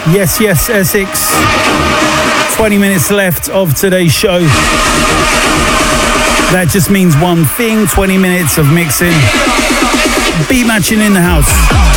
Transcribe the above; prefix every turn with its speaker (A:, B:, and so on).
A: Yes, yes, Essex. 20 minutes left of today's show. That just means one thing, 20 minutes of mixing. Beat matching in the house.